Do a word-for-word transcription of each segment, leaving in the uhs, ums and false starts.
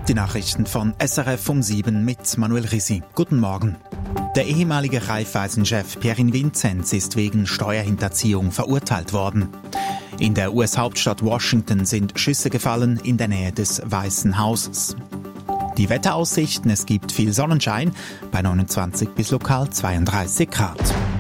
Die Nachrichten von S R F um sieben mit Manuel Risi. Guten Morgen. Der ehemalige Raiffeisen-Chef Pierin Vinzenz ist wegen Steuerhinterziehung verurteilt worden. In der U S-Hauptstadt Washington sind Schüsse gefallen in der Nähe des Weißen Hauses. Die Wetteraussichten: Es gibt viel Sonnenschein bei neunundzwanzig bis lokal zweiunddreißig Grad.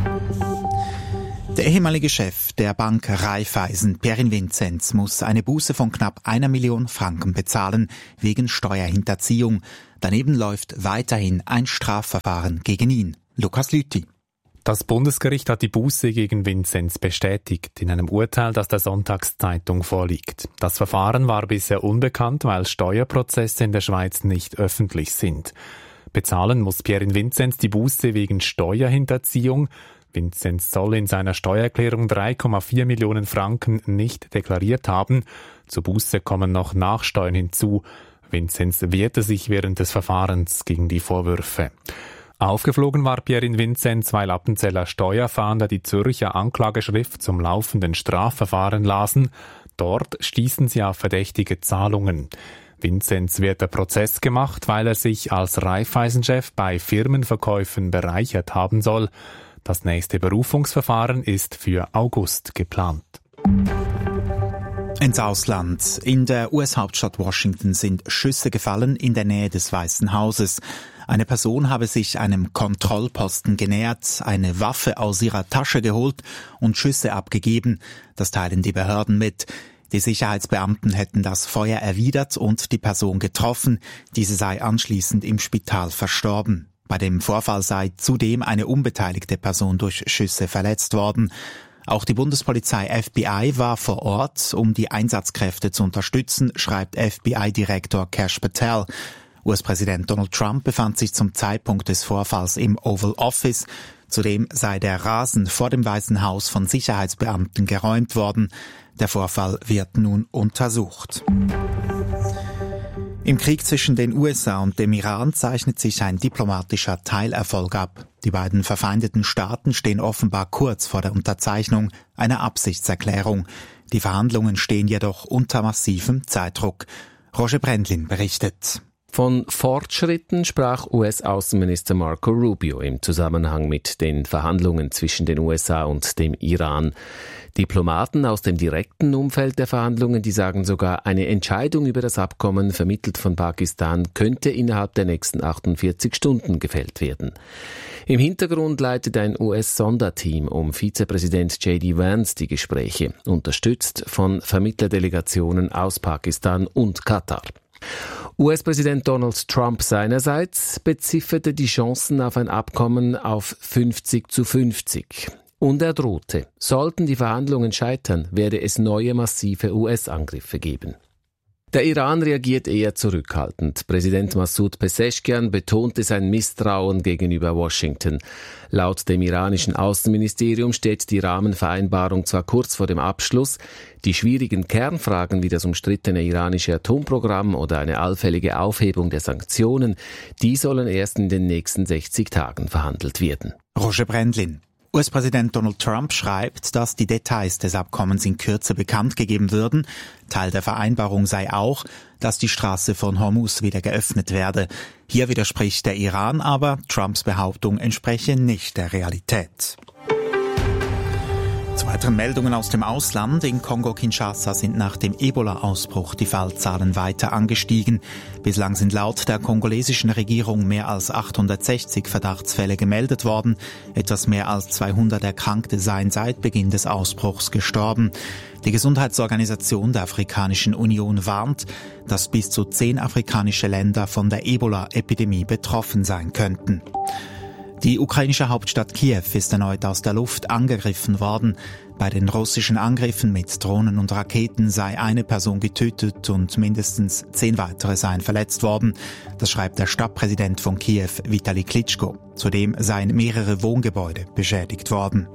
Der ehemalige Chef der Bank Raiffeisen, Pierin Vinzenz, muss eine Buße von knapp einer Million Franken bezahlen wegen Steuerhinterziehung. Daneben läuft weiterhin ein Strafverfahren gegen ihn. Lukas Lüthi. Das Bundesgericht hat die Buße gegen Vinzenz bestätigt, in einem Urteil, das der Sonntagszeitung vorliegt. Das Verfahren war bisher unbekannt, weil Steuerprozesse in der Schweiz nicht öffentlich sind. Bezahlen muss Pierin Vinzenz die Buße wegen Steuerhinterziehung. Vinzenz soll in seiner Steuererklärung drei Komma vier Millionen Franken nicht deklariert haben. Zur Buße kommen noch Nachsteuern hinzu. Vinzenz wehrte sich während des Verfahrens gegen die Vorwürfe. Aufgeflogen war Pierin Vinzenz, weil Appenzeller Steuerfahnder die Zürcher Anklageschrift zum laufenden Strafverfahren lasen. Dort stießen sie auf verdächtige Zahlungen. Vinzenz wird der Prozess gemacht, weil er sich als Raiffeisen-Chef bei Firmenverkäufen bereichert haben soll. Das nächste Berufungsverfahren ist für August geplant. Ins Ausland. In der U S-Hauptstadt Washington sind Schüsse gefallen in der Nähe des Weißen Hauses. Eine Person habe sich einem Kontrollposten genähert, eine Waffe aus ihrer Tasche geholt und Schüsse abgegeben. Das teilen die Behörden mit. Die Sicherheitsbeamten hätten das Feuer erwidert und die Person getroffen. Diese sei anschließend im Spital verstorben. Bei dem Vorfall sei zudem eine unbeteiligte Person durch Schüsse verletzt worden. Auch die Bundespolizei F B I war vor Ort, um die Einsatzkräfte zu unterstützen, schreibt F B I-Direktor Kash Patel. U S-Präsident Donald Trump befand sich zum Zeitpunkt des Vorfalls im Oval Office. Zudem sei der Rasen vor dem Weißen Haus von Sicherheitsbeamten geräumt worden. Der Vorfall wird nun untersucht. Im Krieg zwischen den U S A und dem Iran zeichnet sich ein diplomatischer Teilerfolg ab. Die beiden verfeindeten Staaten stehen offenbar kurz vor der Unterzeichnung einer Absichtserklärung. Die Verhandlungen stehen jedoch unter massivem Zeitdruck. Roger Brendlin berichtet. Von Fortschritten sprach U S-Außenminister Marco Rubio im Zusammenhang mit den Verhandlungen zwischen den U S A und dem Iran. Diplomaten aus dem direkten Umfeld der Verhandlungen, die sagen sogar, eine Entscheidung über das Abkommen, vermittelt von Pakistan, könnte innerhalb der nächsten achtundvierzig Stunden gefällt werden. Im Hintergrund leitet ein U S-Sonderteam um Vizepräsident J D Vance die Gespräche, unterstützt von Vermittlerdelegationen aus Pakistan und Katar. U S-Präsident Donald Trump seinerseits bezifferte die Chancen auf ein Abkommen auf fünfzig zu fünfzig. Und er drohte, sollten die Verhandlungen scheitern, werde es neue massive U S-Angriffe geben. Der Iran reagiert eher zurückhaltend. Präsident Massoud Pezeshkian betonte sein Misstrauen gegenüber Washington. Laut dem iranischen Außenministerium steht die Rahmenvereinbarung zwar kurz vor dem Abschluss, die schwierigen Kernfragen wie das umstrittene iranische Atomprogramm oder eine allfällige Aufhebung der Sanktionen, die sollen erst in den nächsten sechzig Tagen verhandelt werden. Roger Brendlin. U S-Präsident Donald Trump schreibt, dass die Details des Abkommens in Kürze bekannt gegeben würden. Teil der Vereinbarung sei auch, dass die Straße von Hormuz wieder geöffnet werde. Hier widerspricht der Iran aber, Trumps Behauptung entspreche nicht der Realität. Zu weiteren Meldungen aus dem Ausland. In Kongo-Kinshasa sind nach dem Ebola-Ausbruch die Fallzahlen weiter angestiegen. Bislang sind laut der kongolesischen Regierung mehr als achthundertsechzig Verdachtsfälle gemeldet worden. Etwas mehr als zweihundert Erkrankte seien seit Beginn des Ausbruchs gestorben. Die Gesundheitsorganisation der Afrikanischen Union warnt, dass bis zu zehn afrikanische Länder von der Ebola-Epidemie betroffen sein könnten. Die ukrainische Hauptstadt Kiew ist erneut aus der Luft angegriffen worden. Bei den russischen Angriffen mit Drohnen und Raketen sei eine Person getötet und mindestens zehn weitere seien verletzt worden. Das schreibt der Stadtpräsident von Kiew, Vitali Klitschko. Zudem seien mehrere Wohngebäude beschädigt worden.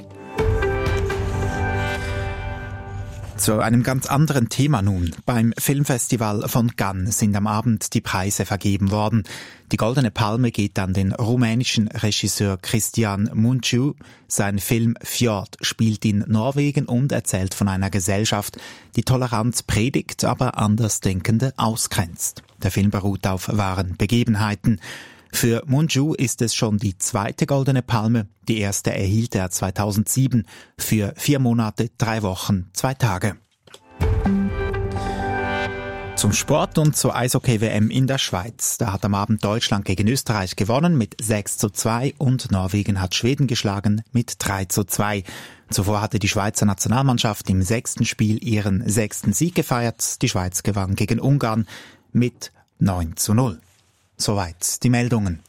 Zu einem ganz anderen Thema nun. Beim Filmfestival von Cannes sind am Abend die Preise vergeben worden. Die Goldene Palme geht an den rumänischen Regisseur Cristian Mungiu. Sein Film Fjord spielt in Norwegen und erzählt von einer Gesellschaft, die Toleranz predigt, aber Andersdenkende ausgrenzt. Der Film beruht auf wahren Begebenheiten. Für Munju ist es schon die zweite Goldene Palme. Die erste erhielt er zweitausendsieben für vier Monate, drei Wochen, zwei Tage. Zum Sport und zur Eishockey-W M in der Schweiz. Da hat am Abend Deutschland gegen Österreich gewonnen mit sechs zu zwei und Norwegen hat Schweden geschlagen mit drei zu zwei. Zuvor hatte die Schweizer Nationalmannschaft im sechsten Spiel ihren sechsten Sieg gefeiert. Die Schweiz gewann gegen Ungarn mit neun zu null. Soweit die Meldungen.